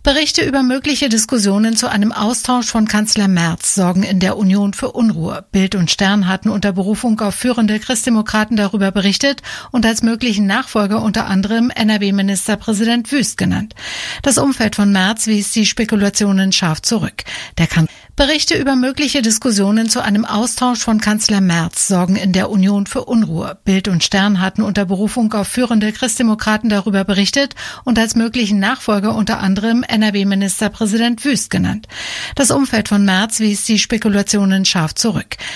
Berichte über mögliche Diskussionen zu einem Austausch von Kanzler Merz sorgen in der Union für Unruhe. Bild und Stern hatten unter Berufung auf führende Christdemokraten darüber berichtet und als möglichen Nachfolger unter anderem NRW-Ministerpräsident Wüst genannt. Das Umfeld von Merz wies die Spekulationen scharf zurück. Berichte über mögliche Diskussionen zu einem Austausch von Kanzler Merz sorgen in der Union für Unruhe. Bild und Stern hatten unter Berufung auf führende Christdemokraten darüber berichtet und als möglichen Nachfolger unter anderem NRW-Ministerpräsident Wüst genannt. Das Umfeld von Merz wies die Spekulationen scharf zurück.